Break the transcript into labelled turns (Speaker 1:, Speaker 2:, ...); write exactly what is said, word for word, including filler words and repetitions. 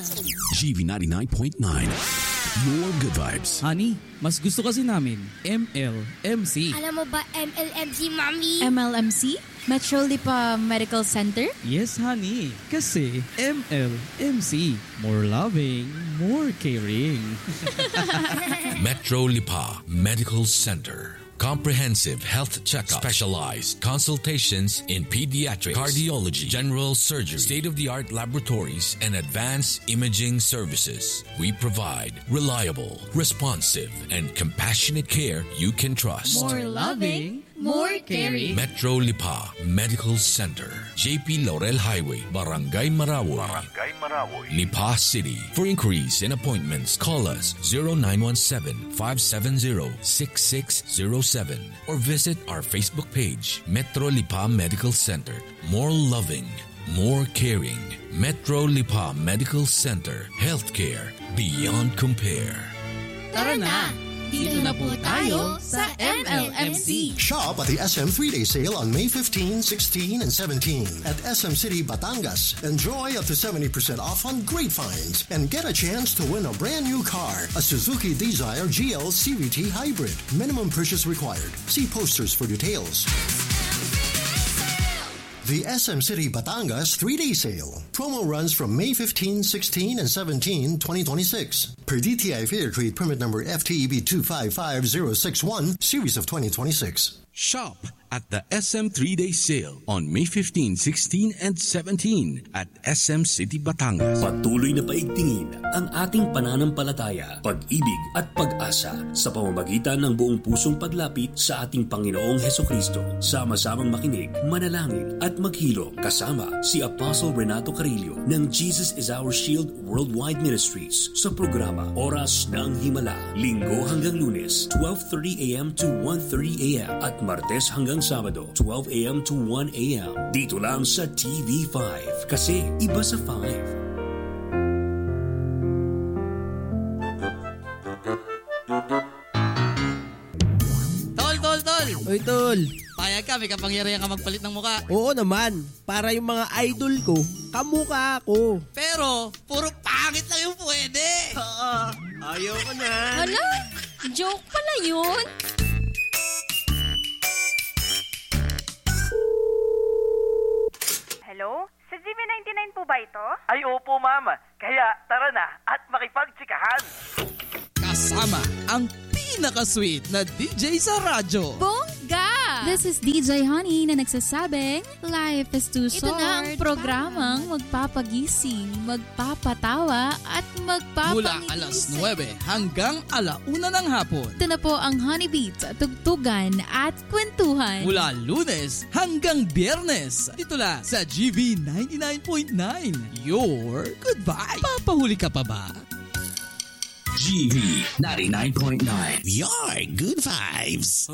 Speaker 1: G V ninety-nine point nine. Your good vibes.
Speaker 2: Honey, mas gusto kasi namin M L M C.
Speaker 3: Alam mo ba M L M C, Mommy?
Speaker 4: M L M C? Metro Lipa Medical Center?
Speaker 2: Yes, honey. Kasi M L M C. More loving, more caring.
Speaker 5: Metro Lipa Medical Center. Comprehensive health checkup, specialized consultations in pediatrics, cardiology, general surgery, state-of-the-art laboratories, and advanced imaging services. We provide reliable, responsive, and compassionate care you can trust.
Speaker 4: More loving, more caring.
Speaker 5: Metro Lipa Medical Center, J P Laurel Highway, Barangay Marawoy, Barangay Marawoy, Lipa City. For inquiries and appointments, call us zero nine one seven, five seven zero, six six zero seven or visit our Facebook page, Metro Lipa Medical Center. More loving, more caring. Metro Lipa Medical Center. Healthcare beyond compare.
Speaker 4: Tara na! Dito na po tayo sa M L M C.
Speaker 6: Shop at the S M three-day sale on May fifteenth, sixteenth, and seventeenth at S M City, Batangas. Enjoy up to seventy percent off on great finds and get a chance to win a brand new car, a Suzuki Desire G L C V T Hybrid. Minimum purchase required. See posters for details. The S M City Batangas three-day sale. Promo runs from May fifteenth, sixteenth, and seventeenth, twenty twenty-six. Per D T I Fair Trade Permit Number F T E B two five five zero six one, Series of twenty twenty-six.
Speaker 1: Shop at the S M three-day sale on May fifteenth, sixteenth, and seventeenth at S M City, Batangas.
Speaker 7: Patuloy na paigtingin ang ating pananampalataya, pag-ibig at pag-asa sa pamamagitan ng buong pusong paglapit sa ating Panginoong Hesukristo. Sama-samang makinig, manalangin at maghilom kasama si Apostle Renato Carillo ng Jesus is Our Shield Worldwide Ministries sa programa Oras ng Himala. Linggo hanggang Lunes, twelve thirty a.m. to one thirty a.m. at Martes hanggang Sabado, twelve a.m. to one a.m. Dito lang sa T V five kasi iba sa five.
Speaker 8: Tol, tol, tol!
Speaker 9: Oy, tol!
Speaker 8: Payag ka, may kapangyarihan ka magpalit ng muka.
Speaker 9: Oo naman. Para yung mga idol ko, kamukha ako.
Speaker 8: Pero, puro pangit lang yung pwede.
Speaker 9: Oo. Ayaw ko na.
Speaker 4: Hala? Joke pala yun?
Speaker 10: Hello? Sa G V ninety-nine po ba ito?
Speaker 11: Ay, opo, mama. Kaya tara na at makipagtsikahan.
Speaker 2: Kasama ang pinaka-sweet na D J sa radyo.
Speaker 4: Bongga!
Speaker 12: This is D J Honey na nagsasabing, life is too
Speaker 4: Ito
Speaker 12: short.
Speaker 4: na ang programang magpapagising, magpapatawa at magpapangising.
Speaker 2: Mula alas nuwebe hanggang alauna ng hapon.
Speaker 12: Ito na po ang Honey Beat, tugtugan at kwentuhan.
Speaker 2: Mula Lunes hanggang Biyernes. Dito lang sa G V ninety-nine point nine. Your good vibe. Papahuli ka pa ba?
Speaker 1: G V ninety-nine point nine. Your good vibes.